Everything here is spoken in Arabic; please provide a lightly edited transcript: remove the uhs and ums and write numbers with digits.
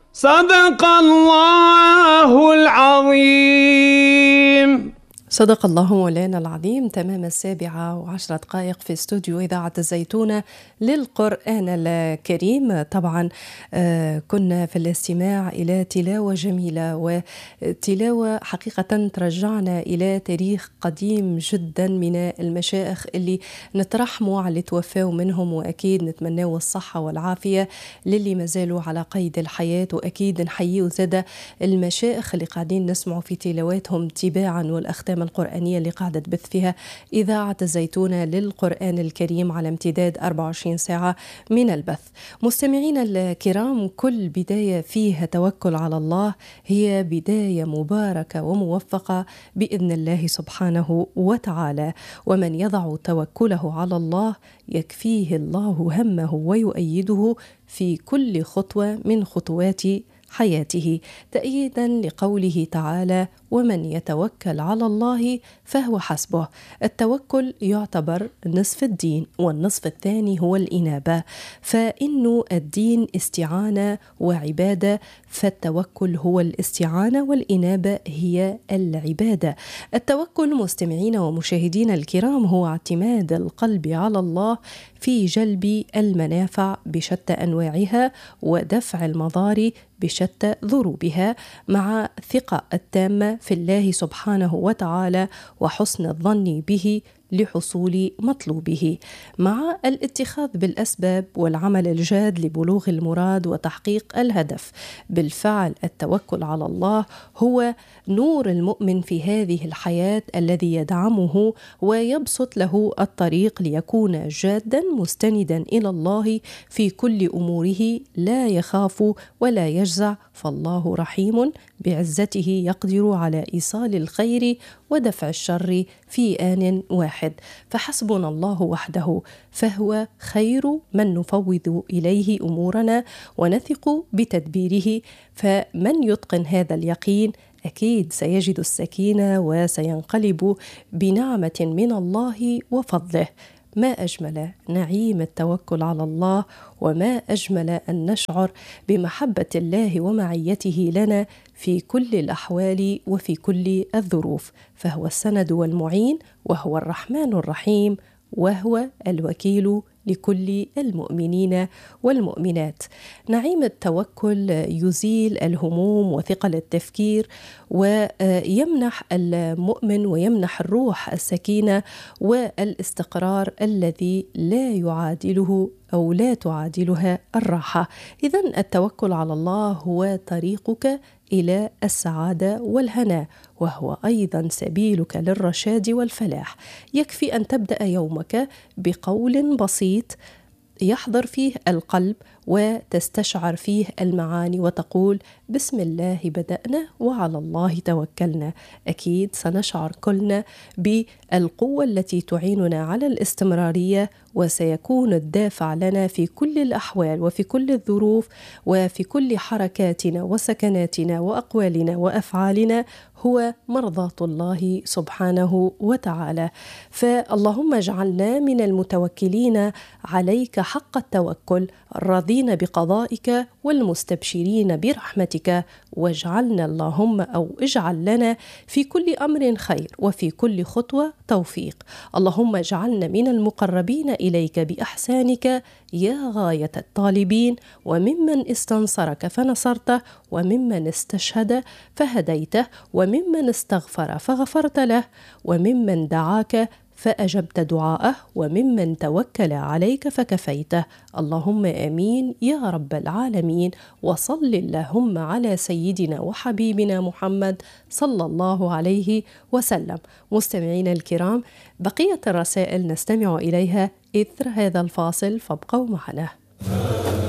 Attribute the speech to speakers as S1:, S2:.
S1: صدق الله العظيم.
S2: صدق الله مولانا العظيم. تمام 7:10 في استوديو إذاعة الزيتونة للقرآن الكريم. طبعا كنا في الاستماع إلى تلاوة جميلة، وتلاوة حقيقة ترجعنا إلى تاريخ قديم جدا من المشايخ اللي نترحموا على اللي توفاوا منهم، وأكيد نتمنوا الصحة والعافية للي ما زالوا على قيد الحياة، وأكيد نحييه زاد المشايخ اللي قاعدين نسمعوا في تلاواتهم تباعا والأختام القرآنية اللي قاعدة تبث فيها إذاعة الزيتونة للقرآن الكريم على امتداد 24 ساعة من البث. مستمعينا الكرام، كل بداية فيها توكل على الله هي بداية مباركة وموفقة بإذن الله سبحانه وتعالى، ومن يضع توكله على الله يكفيه الله همه ويؤيده في كل خطوة من خطوات حياته، تأييدا لقوله تعالى: ومن يتوكل على الله فهو حسبه. التوكل يعتبر نصف الدين، والنصف الثاني هو الإنابة، فإنه الدين استعانة وعبادة، فالتوكل هو الاستعانة والإنابة هي العبادة. التوكل مستمعين ومشاهدين الكرام هو اعتماد القلب على الله في جلب المنافع بشتى أنواعها ودفع المضار بشتى ضروبها، مع الثقة التامة في الله سبحانه وتعالى وحسن الظن به لحصول مطلوبه، مع الاتخاذ بالأسباب والعمل الجاد لبلوغ المراد وتحقيق الهدف. بالفعل التوكل على الله هو نور المؤمن في هذه الحياة الذي يدعمه ويبسط له الطريق ليكون جادا مستندا إلى الله في كل أموره، لا يخاف ولا يجزع، فالله رحيم بعزته يقدر على إيصال الخير ودفع الشر في آن واحد. فحسبنا الله وحده، فهو خير من نفوض إليه أمورنا ونثق بتدبيره. فمن يتقن هذا اليقين أكيد سيجد السكينة وسينقلب بنعمة من الله وفضله. ما أجمل نعيم التوكل على الله، وما أجمل أن نشعر بمحبة الله ومعيته لنا في كل الأحوال وفي كل الظروف، فهو السند والمعين، وهو الرحمن الرحيم، وهو الوكيل لكل المؤمنين والمؤمنات. نعيم التوكل يزيل الهموم وثقل التفكير، ويمنح المؤمن ويمنح الروح السكينة والاستقرار الذي لا يعادله أو لا تعادلها الراحة. إذن التوكل على الله هو طريقك إلى السعادة والهناء، وهو أيضا سبيلك للرشاد والفلاح. يكفي أن تبدأ يومك بقول بسيط يحضر فيه القلب وتستشعر فيه المعاني، وتقول: بسم الله بدأنا وعلى الله توكلنا. أكيد سنشعر كلنا بالقوة التي تعيننا على الاستمرارية، وسيكون الدافع لنا في كل الأحوال وفي كل الظروف وفي كل حركاتنا وسكناتنا وأقوالنا وأفعالنا هو مرضاة الله سبحانه وتعالى. فاللهم اجعلنا من المتوكلين عليك حق التوكل، الراضين بقضائك والمستبشرين برحمتك، واجعلنا اللهم أو اجعل لنا في كل أمر خير وفي كل خطوة توفيق. اللهم اجعلنا من المقربين إليك بإحسانك يا غاية الطالبين، وممن استنصرك فنصرته، وممن استشهد فهديته، وممن استغفر فغفرت له، وممن دعاك فأجبت دعاءه، وممن توكل عليك فكفيته. اللهم آمين يا رب العالمين. وصل اللهم على سيدنا وحبيبنا محمد صلى الله عليه وسلم. مستمعينا الكرام، بقية الرسائل نستمع إليها إثر هذا الفاصل، فابقوا معنا.